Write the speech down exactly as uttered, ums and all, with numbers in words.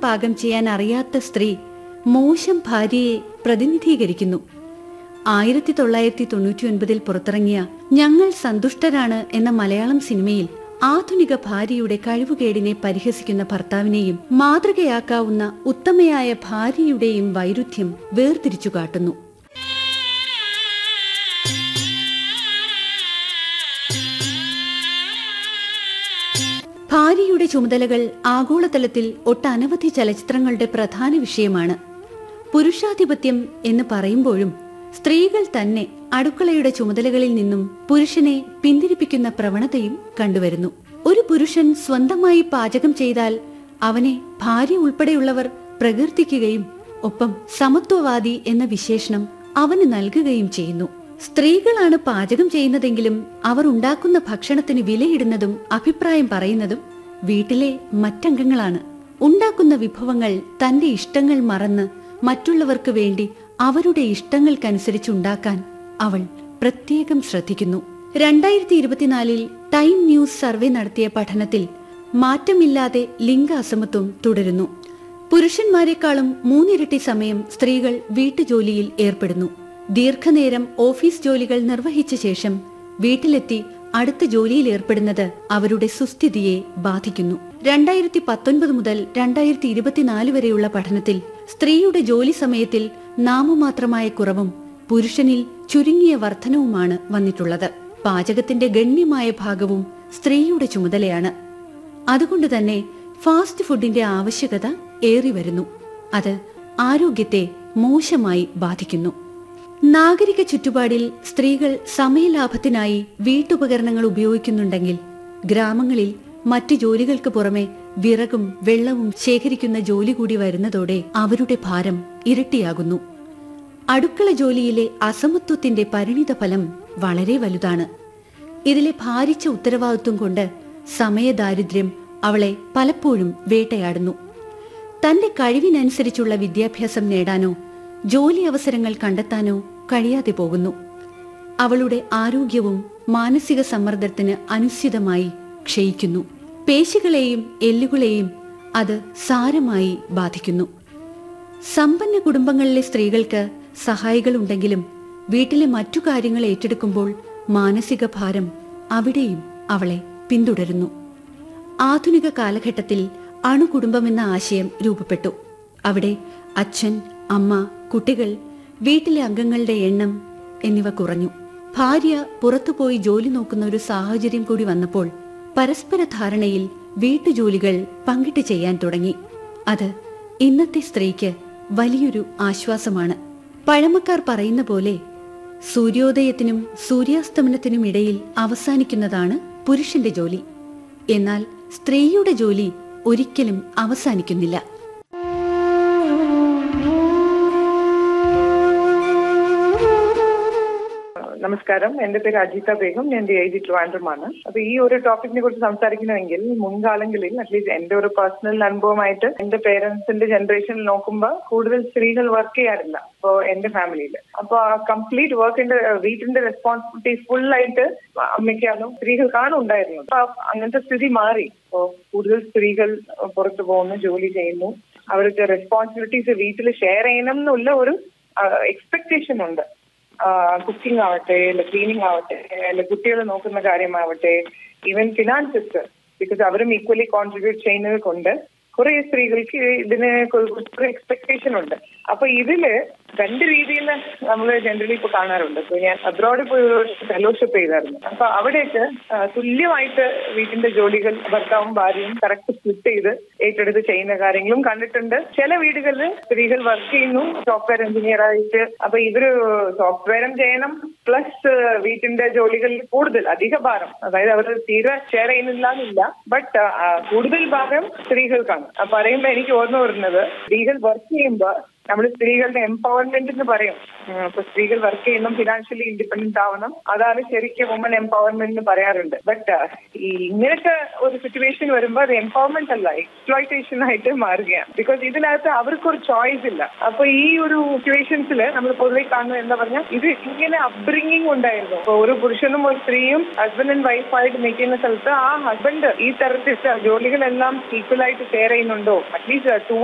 പാകം ചെയ്യാൻ അറിയാത്ത സ്ത്രീ മോശം ഭാര്യയെ പ്രതിനിധീകരിക്കുന്നു. ആയിരത്തി തൊള്ളായിരത്തി തൊണ്ണൂറ്റി ഒൻപതിൽ പുറത്തിറങ്ങിയ ഞങ്ങൾ സന്തുഷ്ടരാണ് എന്ന മലയാളം സിനിമയിൽ ആധുനിക ഭാര്യയുടെ കഴിവുകേടിനെ പരിഹസിക്കുന്ന ഭർത്താവിനെയും മാതൃകയാക്കാവുന്ന ഉത്തമയായ ഭാര്യയുടെയും വൈരുദ്ധ്യം വേർതിരിച്ചു കാട്ടുന്നു. ഭാര്യയുടെ ചുമതലകൾ ആഗോളതലത്തിൽ ഒട്ടനവധി ചലച്ചിത്രങ്ങളുടെ പ്രധാന വിഷയമാണ്. പുരുഷാധിപത്യം എന്ന് പറയുമ്പോഴും സ്ത്രീകൾ തന്നെ അടുക്കളയുടെ ചുമതലകളിൽ നിന്നും പുരുഷനെ പിന്തിരിപ്പിക്കുന്ന പ്രവണതയും കണ്ടുവരുന്നു. ഒരു പുരുഷൻ സ്വന്തമായി പാചകം ചെയ്താൽ അവനെ ഭാര്യ ഉൾപ്പെടെയുള്ളവർ പ്രകീർത്തിക്കുകയും ഒപ്പം സമത്വവാദി എന്ന വിശേഷണം അവന് നൽകുകയും ചെയ്യുന്നു. സ്ത്രീകളാണ് പാചകം ചെയ്യുന്നതെങ്കിലും അവർ ഉണ്ടാക്കുന്ന ഭക്ഷണത്തിന് വിലയിടുന്നതും അഭിപ്രായം പറയുന്നതും വീട്ടിലെ മറ്റംഗങ്ങളാണ്. ഉണ്ടാക്കുന്ന വിഭവങ്ങൾ തന്റെ ഇഷ്ടങ്ങൾ മറന്ന് മറ്റുള്ളവർക്ക് വേണ്ടി അവരുടെ ഇഷ്ടങ്ങൾക്കനുസരിച്ചുണ്ടാക്കാൻ അവൾ പ്രത്യേകം ശ്രദ്ധിക്കുന്നു. രണ്ടായിരത്തി ഇരുപത്തിനാലിൽ ടൈം ന്യൂസ് സർവേ നടത്തിയ പഠനത്തിൽ മാറ്റമില്ലാതെ ലിംഗ അസമത്വം തുടരുന്നു. പുരുഷന്മാരെക്കാളും മൂന്നിരട്ടി സമയം സ്ത്രീകൾ വീട്ടുജോലിയിൽ ഏർപ്പെടുന്നു. ദീർഘനേരം ഓഫീസ് ജോലികൾ നിർവഹിച്ച ശേഷം വീട്ടിലെത്തി അടുത്ത ജോലിയിൽ ഏർപ്പെടുന്നത് അവരുടെ സുസ്ഥിതിയെ ബാധിക്കുന്നു. രണ്ടായിരത്തി പത്തൊൻപത് മുതൽ രണ്ടായിരത്തി ഇരുപത്തിനാല് വരെയുള്ള പഠനത്തിൽ സ്ത്രീയുടെ ജോലി സമയത്തിൽ നാമമാത്രമായ കുറവും പുരുഷനിൽ ചുരുങ്ങിയ വർധനവുമാണ് വന്നിട്ടുള്ളത്. പാചകത്തിന്റെ ഗണ്യമായ ഭാഗവും സ്ത്രീയുടെ ചുമതലയാണ്. അതുകൊണ്ട് തന്നെ ഫാസ്റ്റ് ഫുഡിന്റെ ആവശ്യകത ഏറി വരുന്നു. അത് ആരോഗ്യത്തെ മോശമായി ബാധിക്കുന്നു. നാഗരിക ചുറ്റുപാടിൽ സ്ത്രീകൾ സമയലാഭത്തിനായി വീട്ടുപകരണങ്ങൾ ഉപയോഗിക്കുന്നുണ്ടെങ്കിൽ ഗ്രാമങ്ങളിൽ മറ്റു ജോലികൾക്ക് പുറമെ വിറകും വെള്ളവും ശേഖരിക്കുന്ന ജോലി കൂടി വരുന്നതോടെ അവരുടെ ഭാരം ഇരട്ടിയാകുന്നു. അടുക്കള ജോലിയിലെ അസമത്വത്തിന്റെ പരിണിത ഫലം വളരെ വലുതാണ്. ഇതിലെ ഭാരിച്ച ഉത്തരവാദിത്വം കൊണ്ട് സമയദാരിദ്ര്യം അവളെ പലപ്പോഴും വേട്ടയാടുന്നു. തന്റെ കഴിവിനനുസരിച്ചുള്ള വിദ്യാഭ്യാസം നേടാനോ ജോലി അവസരങ്ങൾ കണ്ടെത്താനോ കഴിയാതെ പോകുന്നു. അവളുടെ ആരോഗ്യവും മാനസിക സമ്മർദ്ദത്തിന് അനുസ്യൂതമായി ക്ഷയിക്കുന്നു. പേശികളെയും എല്ലുകളെയും അത് സാരമായി ബാധിക്കുന്നു. സമ്പന്ന കുടുംബങ്ങളിലെ സ്ത്രീകൾക്ക് സഹായികളുണ്ടെങ്കിലും വീട്ടിലെ മറ്റു കാര്യങ്ങൾ ഏറ്റെടുക്കുമ്പോൾ മാനസിക ഭാരം അവിടെയും അവളെ പിന്തുടരുന്നു. ആധുനിക കാലഘട്ടത്തിൽ അണുകുടുംബമെന്ന ആശയം രൂപപ്പെട്ടു. അവിടെ അച്ഛൻ, അമ്മ, കുട്ടികൾ, വീട്ടിലെ അംഗങ്ങളുടെ എണ്ണം എന്നിവ കുറഞ്ഞു. ഭാര്യ പുറത്തുപോയി ജോലി നോക്കുന്ന ഒരു സാഹചര്യം കൂടി വന്നപ്പോൾ പരസ്പര ധാരണയിൽ വീട്ടുജോലികൾ പങ്കിട്ട് ചെയ്യാൻ തുടങ്ങി. അത് ഇന്നത്തെ സ്ത്രീക്ക് വലിയൊരു ആശ്വാസമാണ്. പഴമക്കാർ പറയുന്ന പോലെ സൂര്യോദയത്തിനും സൂര്യാസ്തമനത്തിനും ഇടയിൽ അവസാനിക്കുന്നതാണ് പുരുഷന്റെ ജോലി. എന്നാൽ സ്ത്രീയുടെ ജോലി ഒരിക്കലും അവസാനിക്കുന്നില്ല. നമസ്കാരം, എന്റെ പേര് അജിത ബേഗം. ഞാൻ ഡി ഐ ജി ട്രിവാൻഡ്രമാണ്. അപ്പൊ ഈ ഒരു ടോപ്പിക്കിനെ കുറിച്ച് സംസാരിക്കണമെങ്കിൽ മുൻകാലങ്ങളിൽ അറ്റ്ലീസ്റ്റ് എന്റെ ഒരു പേഴ്സണൽ അനുഭവമായിട്ട് എന്റെ പേരൻസിന്റെ ജനറേഷനിൽ നോക്കുമ്പോൾ കൂടുതൽ സ്ത്രീകൾ വർക്ക് ചെയ്യാറില്ല. അപ്പോ എന്റെ ഫാമിലിയിൽ അപ്പൊ കംപ്ലീറ്റ് വർക്കിന്റെ വീട്ടിന്റെ റെസ്പോൺസിബിലിറ്റി ഫുൾ ആയിട്ട് അമ്മയ്ക്കാണോ സ്ത്രീകൾക്കാണ് ഉണ്ടായിരുന്നത്. അപ്പൊ അങ്ങനത്തെ സ്ഥിതി മാറി. അപ്പോ കൂടുതൽ സ്ത്രീകൾ പുറത്തു പോകുന്നു, ജോലി ചെയ്യുന്നു. അവർക്ക് റെസ്പോൺസിബിലിറ്റീസ് വീട്ടിൽ ഷെയർ ചെയ്യണം എന്നുള്ള ഒരു എക്സ്പെക്ടേഷൻ ഉണ്ട്. കുക്കിംഗ് ആവട്ടെ, അല്ലെ ക്ലീനിങ് ആവട്ടെ, അല്ലെ കുട്ടികളെ നോക്കുന്ന കാര്യമാവട്ടെ, ഈവൻ ഫിനാൻസസ്, ബിക്കോസ് അവരും ഈക്വലി കോൺട്രിബ്യൂട്ട് ചെയ്യുന്നത് കൊണ്ട് കുറെ സ്ത്രീകൾക്ക് ഇതിന് കുറെ എക്സ്പെക്ടേഷൻ ഉണ്ട്. അപ്പൊ ഇതില് രണ്ട് രീതിയിൽ നമ്മൾ ജനറലി ഇപ്പൊ കാണാറുണ്ട്. ഇപ്പൊ ഞാൻ അബ്രോഡ് പോയി ഫെലോഷിപ്പ് ചെയ്തായിരുന്നു. അപ്പൊ അവിടെയൊക്കെ തുല്യമായിട്ട് വീട്ടിന്റെ ജോലികൾ ഭർത്താവും ഭാര്യയും കറക്റ്റ് സ്പ്ലിറ്റ് ചെയ്ത് ഏറ്റെടുത്ത് ചെയ്യുന്ന കാര്യങ്ങളും കണ്ടിട്ടുണ്ട്. ചില വീടുകളിൽ സ്ത്രീകൾ വർക്ക് ചെയ്യുന്നു സോഫ്റ്റ്വെയർ എഞ്ചിനീയർ ആയിട്ട്. അപ്പൊ ഇവര് സോഫ്റ്റ്വെയറും ചെയ്യണം പ്ലസ് വീട്ടിന്റെ ജോലികളിൽ കൂടുതൽ അധിക ഭാരം, അതായത് അവർ തീരെ ഷെയർ ചെയ്യുന്നില്ല എന്നില്ല, ബട്ട് കൂടുതൽ ഭാരം സ്ത്രീകൾക്കാണ്. പറയുമ്പോ എനിക്ക് ഓർമ്മ വരുന്നത്, സ്ത്രീകൾ വർക്ക് ചെയ്യുമ്പോ നമ്മൾ സ്ത്രീകളുടെ എംപവർമെന്റ് എന്ന് പറയും. ഇപ്പൊ സ്ത്രീകൾ വർക്ക് ചെയ്യുമ്പോൾ ഫിനാൻഷ്യലി ഇൻഡിപെൻഡന്റ് ആവണം, അതാണ് ശരിക്കും വുമൺ എംപവർമെന്റ് എന്ന് പറയാറുണ്ട്. ബട്ട് ഈ ഇങ്ങനത്തെ ഒരു സിറ്റുവേഷൻ വരുമ്പോൾ അത് എംപവർമെന്റ് അല്ല, എക്സ്പ്ലോയിറ്റേഷൻ ആയിട്ട് മാറുകയാണ്. ബിക്കോസ് ഇതിനകത്ത് അവർക്കൊരു ചോയ്സ് ഇല്ല. അപ്പൊ ഈ ഒരു സിറ്റുവേഷൻസിൽ നമ്മൾ പൊതുവെ കാണുന്നത് എന്താ പറഞ്ഞാൽ, ഇത് ഇങ്ങനെ അപ്ബ്രിങ്ങിങ് ഉണ്ടായിരുന്നു. ഇപ്പൊ ഒരു പുരുഷനും ഒരു സ്ത്രീയും ഹസ്ബൻഡ് ആൻഡ് വൈഫായിട്ട് നിൽക്കുന്ന സ്ഥലത്ത് ആ ഹസ്ബൻഡ് ഈ തരത്തിലുള്ള ജോലികളെല്ലാം ഈക്വൽ ആയിട്ട് ഷെയർ ചെയ്യുന്നുണ്ടോ, അറ്റ്ലീസ്റ്റ്